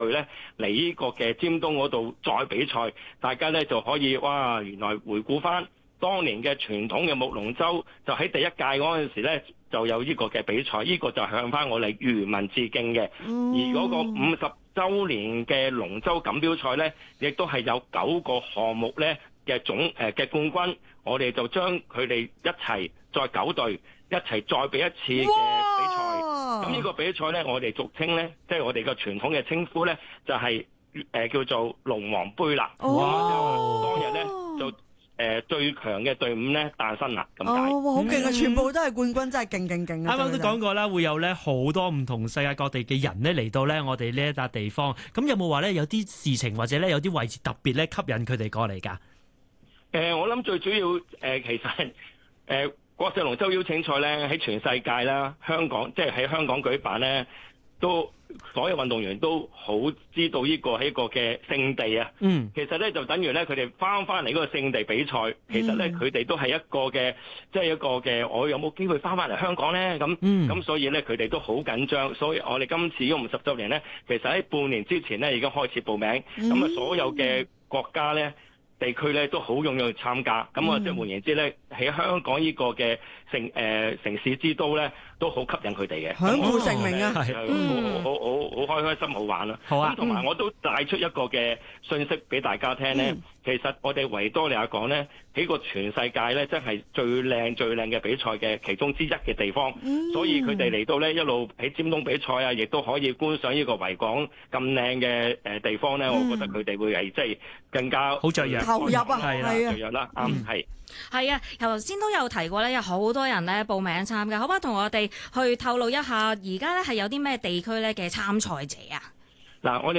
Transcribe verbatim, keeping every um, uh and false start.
佢咧嚟呢個嘅尖東嗰度再比賽，大家咧就可以哇，原來回顧翻當年嘅傳統嘅木龍舟，就喺第一屆嗰陣時咧就有呢個嘅比賽，呢、這個就向翻我哋漁民致敬嘅。 嗯、 而嗰個五十週年嘅龍舟錦標賽咧，亦都係有九個項目咧嘅總誒嘅冠軍，我哋就將佢哋一齊再九隊一齊再比一次嘅比賽。咁呢個比賽咧，我哋俗稱咧，即係我哋嘅傳統嘅稱呼咧，就係、是、誒、呃、叫做龍王杯啦。 哦， 當日咧就誒、呃、最強嘅隊伍咧誕生啦，咁解。 哦，好勁啊！全部都係冠軍，真係勁勁勁啊！ 啱啱都講過啦，會有咧好多唔同世界各地嘅人咧嚟到咧我哋呢一笪地方。咁有冇話咧有啲事情或者咧有啲位置特別咧吸引佢哋過嚟㗎？誒、 呃，我諗最主要誒、呃，其實誒。呃國際龍舟邀請賽咧喺全世界啦，香港即係喺香港舉辦咧，都所有運動員都好知道呢個係一個嘅聖地啊。嗯，其實咧就等於咧佢哋翻翻嚟嗰個聖地比賽，其實咧佢哋都係一個嘅，即係一個嘅，我有冇機會翻翻嚟香港咧？咁咁、嗯、所以咧佢哋都好緊張，所以我哋今次呢個五十週年咧，其實喺半年之前咧已經開始報名，咁啊、嗯、所有嘅國家咧。地區咧都好踴躍去參加，咁啊即係換言之咧，喺香港呢個嘅城誒、呃、城市之都咧，都好吸引佢哋嘅， 享負盛名啊， 係好好好好開開心好玩啦。好啊，咁同埋我都帶出一個嘅訊息俾大家聽咧，嗯、其實我哋維多利亞港咧喺個全世界咧，真係最靚最靚嘅比賽嘅其中之一嘅地方，嗯、所以佢哋嚟到咧一路喺尖東比賽啊，亦都可以觀賞呢個維港咁靚嘅誒地方咧，嗯、我覺得佢哋會係即係更加好雀躍。 投入啊，係啊， 投入啦，啱係。 係啊，頭先都有提過咧，有好多人咧報名參加，可唔可以同我哋去透露一下，而家咧係有啲咩地區咧嘅參賽者啊？ 嗱，我哋。